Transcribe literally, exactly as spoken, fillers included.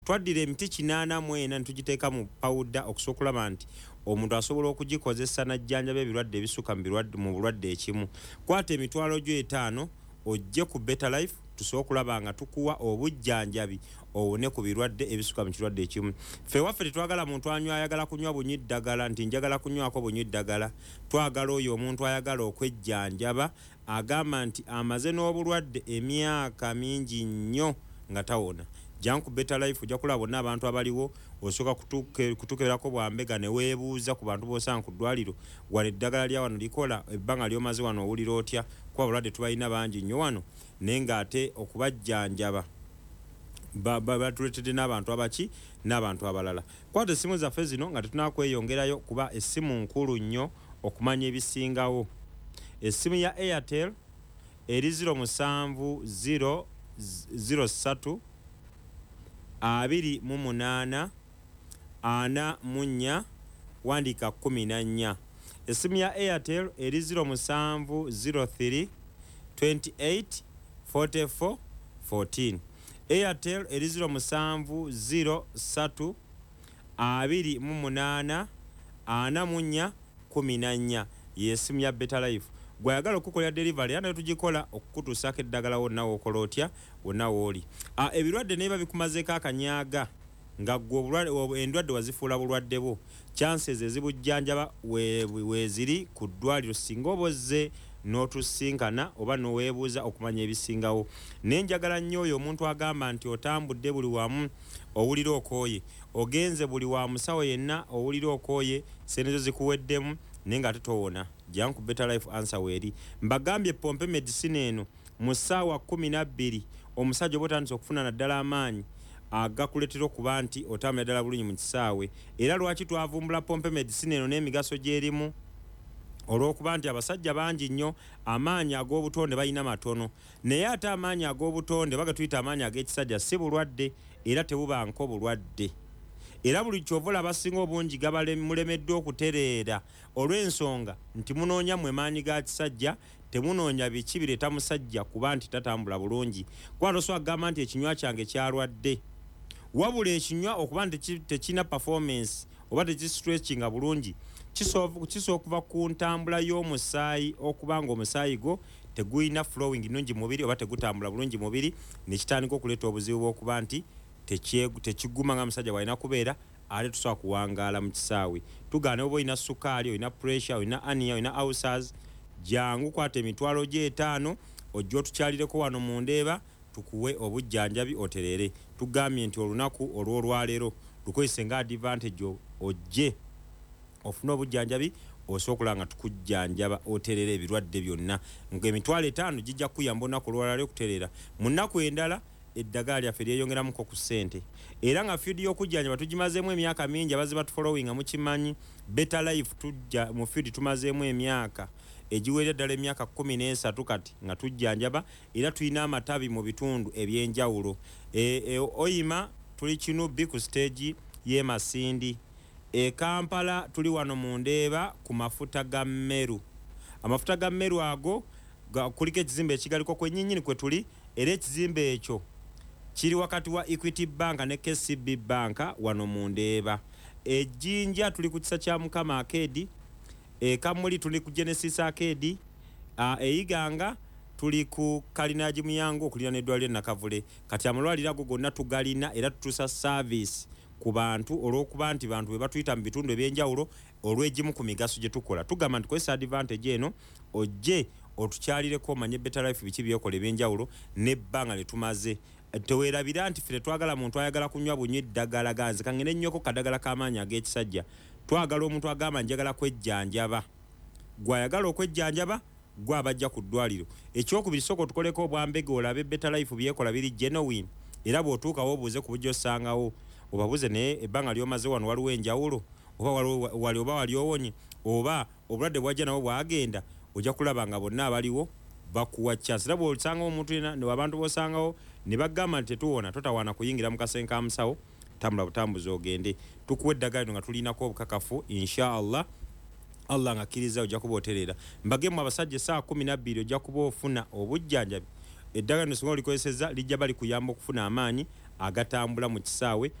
twaddira emiti kinaana mu ena ntugiteeka mu powder okusobola nti omuntu asobola okugikozesa najjanjaba ebirwadde ebisuka mu birwadde mu bulwadde ekimu. Kwata emitwalo gyo etaano ojje ku Better Life tusobola okulaba nga tukuwa obujjanjabi owone ku birwadde ebisuka mu kirwadde ekimu. Ffe waffe tetwagala muntu anywa ayagala kunywa bunywi ddagala nti njagala kunywako bunywi ddagala. Twagala oyo omuntu ayagala okwejjanjaba agamba nti amaze n'obulwadde emyaka mingi nnyo nga tawona. Janku Better Life ojja kulaba bonna abantu abaliwo osoka kutuke kutukerako bwambega ne weebuuza ku bantu bosanga ku ddwaliro wano eddagala lya wano likola ebbanga lyomaze wano owulira otya kuba abalwadde tubalina bangi nnyo wano naye ng'ate okubajjanjaba batuletedde n'abantu abaki n'abantu abalala. Kwata essimu zaffe zino nga tetunakweyongerayo kuba essimu nkulu nnyo okumanya ebisingawo. Essimu ya Airtel eri ziro musanvu ziro ziro ssatu abiri mu munaana ana mu nnya wandika kumi na nnya. Essimu ya Airtel eri ziro musanvu ziro three twenty-eight forty-four fourteen. Airtel eri ziro musanvu ziro ssatu abiri mu munaana ana mu nnya kumi na nnya y'essimu ya Better Life. Gwayagala okukola delivery yana tugikola okukutuusako eddagala wonna w'okola otya wonna w'oli. Ebirwadde ne biba bikumazeeko akanyaga nga gwe endwadde wazifuula bulwadde bwo chances ezibujjanjaba weeziri ku ddwaliro singa obozze n'otusinkana oba n'oweebuuza okumanya ebisingawo. Naye njagala nnyo oyo omuntu agamba nti otambudde buli wamu owulira okooye, ogenze buli wa musawo yenna owulira okooye, sente zo zikuweddemu naye nga tetowona. Janku Better Life answer weeri. Mbagambye pompe medicine eno mu ssaawa kumi na bbiri omusajja oba otandise okufuna naddala amaanyi agakuletera okuba nti otambula ddala bulungi mu kisaawe. Era lwaki twavumbula pompe medicine eno n'emigaso gy'erimu? Olw'okuba nti abasajja bangi nnyo amaanyi ag'obutonde balina matono, naye ate amaanyi ag'obutonde baga tuyita amaanyi ag'ekisajja si bulwadde era tebuba nko bulwadde. Era buli kyovola abasinga obungi mulemeddwa okutereera olw'ensonga nti munoonya mwe maanyi ga kisajja temunoonya biki bireeta musajja kuba nti tatambula bulungi. Kuba tosobola kugamba nti ekinywa kyange kyalwadde wabula ekinywa okuba nti tekina performance oba tekistretchinga bulungi kisobola okuva ku ntambula y'omusaayi okuba nga omusaayi go teguyina flowing nungi mubiri oba tegutambula bulungi mubiri nekitandika okuleeta obuzibu bw'okuba nti tekiguma nga musajja walina kubeera ate tusobola kuwangaala mu kisaawe. Tugaane oba olina sukaali, olina pressure, olina ania, olina ulcers, jangu kwata emitwalo gy'etaano ojja otukyalireko wano mu Ndeeba tukuwe obujjanjabi oterere. Tugambye nti olunaku olw'olwaleero lukozese nga advantage ojje ofuna obujjanjabi osobola okulaba nga tukujjanjaba oterere ebirwadde byonna ng'emitwalo etaano gijja kuyamba olunaku olwalaleero okuterera. Mu nnaku endala eddagala lyaffe lyeyongeramuko ku ssente era nga fiidi y'okujjanjaba tugimazeemu emyaka mingi abazi batufollowinga mukimanyi. Better Life tujja mu fiidi tumazeemu emyaka egiwerera ddala emyaka kumi n'esatu kati nga tujjanjaba era tulina amatabi mu bitundu eby'enjawulo. E, e, Oyima tuli Kinubbi ku stage y'e Masindi. E Kampala tuli wano mu Ndeeba ku mafuta ga Meru. Amafuta ga Meru ago kuliko ekizimbe ekigaliko kwennyinnyini kwe tuli era ekizimbe ekyo kiri wakati wa Equity Bank ne K C B Bank wano mu Ndeeba. Ejjinja tuli ku kisa kya Mukama Arcade. E Kamuli tuli ku Genesis Arcade. Eyiganga tuli ku Kalinaji Muyango okulira n'eddwaliro e Nakavule. Kati amalwaliro ago gonna tugalina era tutuusa service ku bantu olw'okuba nti bantu bwe batuyita mu bitundu eby'enjawulo olw'egimu ku migaso gye tukola. Tugamba nti kozesa advantage eno ojje otukyalireko omanye Better Life biki byekola eby'enjawulo n'ebbanga lye tumaze. Teweerabira nti ffe twagala muntu ayagala kunywa bunywi ddagala ganze kangene nnyoko kadagala k'amaanyi ag'ekisajja. Twagala omuntu agamba njagala kwejjanjaba. Gwayagala okwejjanjaba gwe abajja ku ddwaliro. Ekyokubiri sooka otukoleko obwambege olabe Better Life byekola biri genuine era bw'otuukawo obuuze ku bujja osangawo obabuze naye ebbanga ly'omaze wano waliwo enjawulo oba wali oba wali owonye oba obulwadde bwajja nabo bwagenda ojja kulaba nga bonna abaliwo bakuwa chance. Era bw'osangawo omuntu ne abantu b'osangawo ne bagamba nti tetuwona totawaana kuyingira mu kasenge ka musawo tambula butambuzi ogende tukuwa eddagala nga tulinako obukakafu inshallah Allah ng'akkiriza ojja kuba oterera. Mbagemu abasajja essaawa kumi na bbiri ojja kuba ofuna obujjanjabi. Eddagala lino singa olikozesezza lijja bali kuyamba okufuna amaanyi agatambula mu kisaawe